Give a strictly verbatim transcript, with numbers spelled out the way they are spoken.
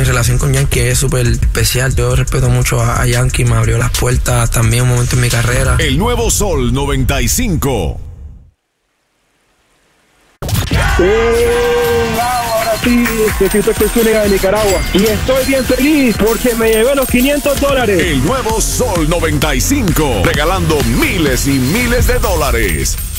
relación con Yankee es súper especial. Yo respeto mucho a, a Yankee, me abrió las puertas también un momento en mi carrera. El nuevo Sol noventa y cinco. Eh, ahora sí, necesito Zúñiga de Nicaragua. Y estoy bien feliz porque me llevé los quinientos dólares. El nuevo Sol noventa y cinco, regalando miles y miles de dólares.